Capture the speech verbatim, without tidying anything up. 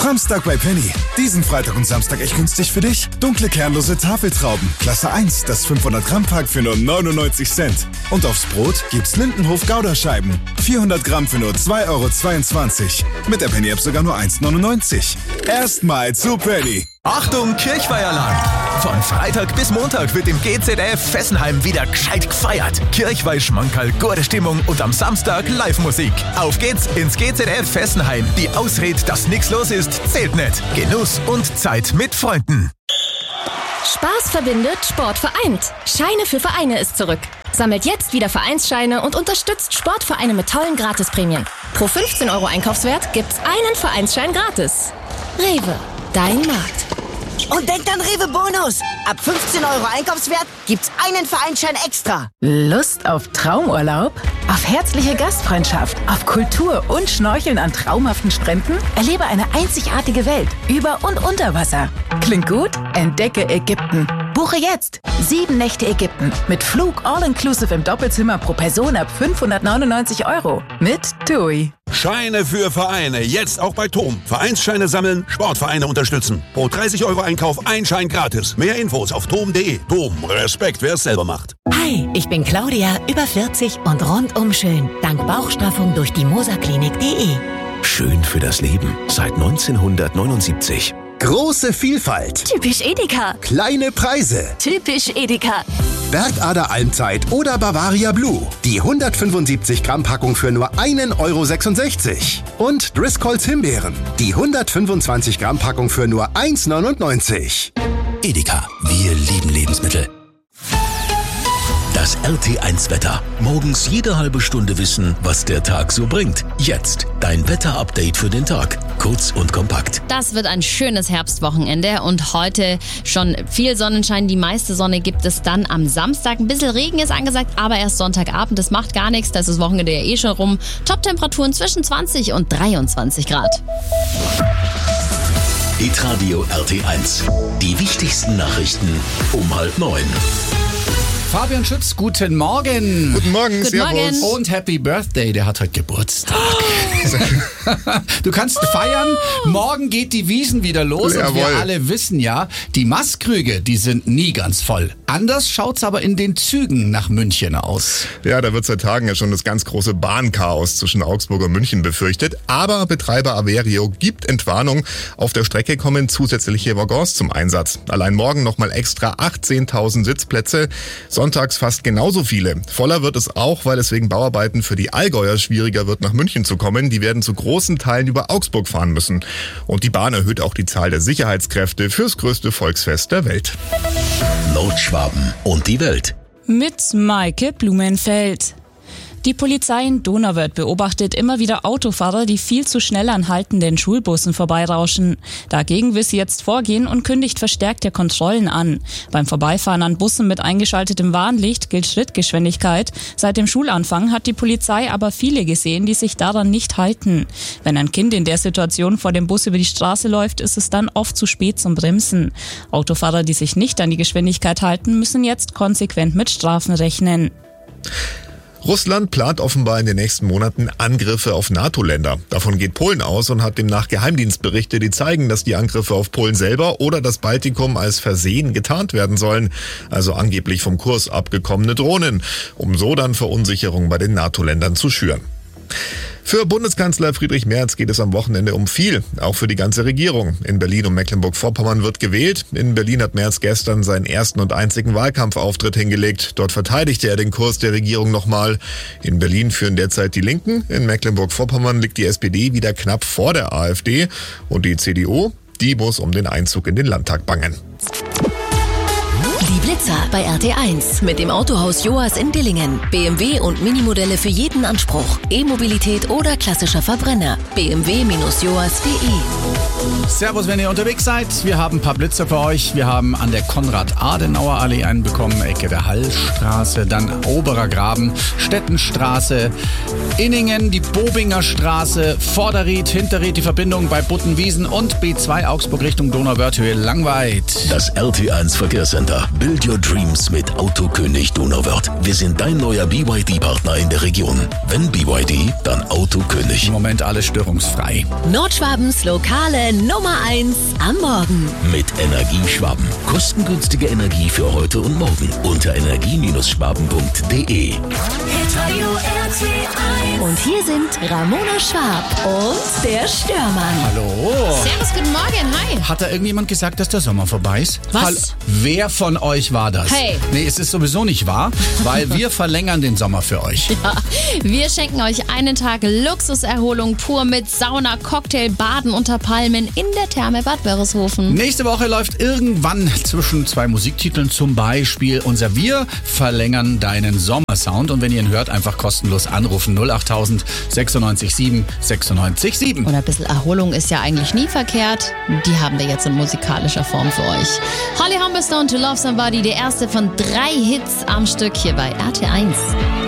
Samstag bei Penny. Diesen Freitag und Samstag echt günstig für dich. Dunkle kernlose Tafeltrauben, Klasse eins, das fünfhundert Gramm Pack für nur neunundneunzig Cent. Und aufs Brot gibt's Lindenhof Gouda-Scheiben. vierhundert Gramm für nur zwei Euro zweiundzwanzig. Mit der Penny-App sogar nur eins neunundneunzig. Erstmal zu Penny. Achtung, Kirchweiheralarm! Von Freitag bis Montag wird im G Z F Fessenheim wieder gescheit gefeiert. Kirchweih, Schmankerl, gute Stimmung und am Samstag Live-Musik. Auf geht's ins G Z F Fessenheim. Die Ausrede, dass nichts los ist, zählt nicht. Genuss und Zeit mit Freunden. Spaß verbindet, Sport vereint. Scheine für Vereine ist zurück. Sammelt jetzt wieder Vereinsscheine und unterstützt Sportvereine mit tollen Gratisprämien. Pro fünfzehn Euro Einkaufswert gibt's einen Vereinsschein gratis. Rewe, dein Markt. Und denkt an Rewe Bonus. Ab fünfzehn Euro Einkaufswert gibt's einen Vereinsschein extra. Lust auf Traumurlaub? Auf herzliche Gastfreundschaft? Auf Kultur und Schnorcheln an traumhaften Stränden? Erlebe eine einzigartige Welt über und unter Wasser. Klingt gut? Entdecke Ägypten. Buche jetzt sieben Nächte Ägypten mit Flug all-inclusive im Doppelzimmer pro Person ab fünfhundertneunundneunzig Euro mit TUI. Scheine für Vereine, jetzt auch bei T O M. Vereinsscheine sammeln, Sportvereine unterstützen. Pro dreißig Euro Einkauf ein Schein gratis. Mehr Infos auf tom punkt de. T O M, Respekt, wer es selber macht. Hi, ich bin Claudia, über vierzig und rundum schön. Dank Bauchstraffung durch die moserklinik punkt de. Schön für das Leben seit neunzehnhundertneunundsiebzig. Große Vielfalt. Typisch Edeka. Kleine Preise. Typisch Edeka. Bergader Almzeit oder Bavaria Blue. Die hundertfünfundsiebzig Gramm Packung für nur einen Euro sechsundsechzig. Und Driscolls Himbeeren. Die hundertfünfundzwanzig Gramm Packung für nur eins neunundneunzig. Edeka, wir lieben Lebensmittel. Das R T eins Wetter. Morgens jede halbe Stunde wissen, was der Tag so bringt. Jetzt dein Wetter-Update für den Tag. Kurz und kompakt. Das wird ein schönes Herbstwochenende und heute schon viel Sonnenschein. Die meiste Sonne gibt es dann am Samstag. Ein bisschen Regen ist angesagt, aber erst Sonntagabend. Das macht gar nichts, da ist das Wochenende ja eh schon rum. Top-Temperaturen zwischen zwanzig und dreiundzwanzig Grad. Hitradio R T eins. Die wichtigsten Nachrichten um halb neun. Fabian Schütz, guten Morgen. Guten Morgen, Guten servus. Morgen. Und Happy Birthday, der hat heute Geburtstag. Du kannst feiern, morgen geht die Wiesn wieder los. Jawohl. Und wir alle wissen ja, die Maßkrüge, die sind nie ganz voll. Anders schaut's aber in den Zügen nach München aus. Ja, da wird seit Tagen ja schon das ganz große Bahnchaos zwischen Augsburg und München befürchtet. Aber Betreiber Averio gibt Entwarnung. Auf der Strecke kommen zusätzliche Waggons zum Einsatz. Allein morgen nochmal extra achtzehntausend Sitzplätze. Sonntags fast genauso viele. Voller wird es auch, weil es wegen Bauarbeiten für die Allgäuer schwieriger wird, nach München zu kommen. Die werden zu großen Teilen über Augsburg fahren müssen. Und die Bahn erhöht auch die Zahl der Sicherheitskräfte fürs größte Volksfest der Welt. Nordschwaben und die Welt. Mit Maike Blumenfeld. Die Polizei in Donauwörth beobachtet immer wieder Autofahrer, die viel zu schnell an haltenden Schulbussen vorbeirauschen. Dagegen will sie jetzt vorgehen und kündigt verstärkte Kontrollen an. Beim Vorbeifahren an Bussen mit eingeschaltetem Warnlicht gilt Schrittgeschwindigkeit. Seit dem Schulanfang hat die Polizei aber viele gesehen, die sich daran nicht halten. Wenn ein Kind in der Situation vor dem Bus über die Straße läuft, ist es dann oft zu spät zum Bremsen. Autofahrer, die sich nicht an die Geschwindigkeit halten, müssen jetzt konsequent mit Strafen rechnen. Russland plant offenbar in den nächsten Monaten Angriffe auf NATO-Länder. Davon geht Polen aus und hat demnach Geheimdienstberichte, die zeigen, dass die Angriffe auf Polen selber oder das Baltikum als Versehen getarnt werden sollen. Also angeblich vom Kurs abgekommene Drohnen, um so dann Verunsicherung bei den NATO-Ländern zu schüren. Für Bundeskanzler Friedrich Merz geht es am Wochenende um viel, auch für die ganze Regierung. In Berlin und Mecklenburg-Vorpommern wird gewählt. In Berlin hat Merz gestern seinen ersten und einzigen Wahlkampfauftritt hingelegt. Dort verteidigte er den Kurs der Regierung nochmal. In Berlin führen derzeit die Linken. In Mecklenburg-Vorpommern liegt die S P D wieder knapp vor der AfD. Und die C D U, die muss um den Einzug in den Landtag bangen. Die Blitzer bei R T eins mit dem Autohaus Joas in Dillingen. B M W und Minimodelle für jeden Anspruch. E-Mobilität oder klassischer Verbrenner. b m w Bindestrich joas Punkt de. Servus, wenn ihr unterwegs seid. Wir haben ein paar Blitzer für euch. Wir haben an der Konrad-Adenauer-Allee einen bekommen, Ecke der Hallstraße, dann Oberer Graben, Stettenstraße, Inningen, die Bobinger Straße, Vorderried, Hinterried, die Verbindung bei Buttenwiesen und B zwei Augsburg Richtung Donauwörth, Höhe Langweid. Das R T eins Verkehrscenter. Bild Ride your dreams mit Autokönig Donauwörth. Wir sind dein neuer B Y D-Partner in der Region. Wenn B Y D, dann Autokönig. Im Moment alles störungsfrei. Nordschwabens lokale Nummer eins am Morgen. Mit Energieschwaben. Kostengünstige Energie für heute und morgen. Unter energie schwaben punkt de. Und hier sind Ramona Schwab und der Störmann. Hallo. Servus, guten Morgen, hi. Hat da irgendjemand gesagt, dass der Sommer vorbei ist? Was? Hall- Wer von euch war das? Hey. Nee, es ist sowieso nicht wahr, weil wir verlängern den Sommer für euch. Ja, wir schenken euch einen Tag Luxuserholung pur mit Sauna, Cocktail, Baden unter Palmen in der Therme Bad Wörishofen. Nächste Woche läuft irgendwann zwischen zwei Musiktiteln zum Beispiel unser Wir verlängern deinen Sommersound. Und wenn ihr ihn hört, einfach kostenlos anrufen. null acht tausend sechsundneunzig sieben sechsundneunzig sieben. Und ein bisschen Erholung ist ja eigentlich nie verkehrt. Die haben wir jetzt in musikalischer Form für euch. Holly Humberstone, To Love Somebody, der erste von drei Hits am Stück hier bei R T eins.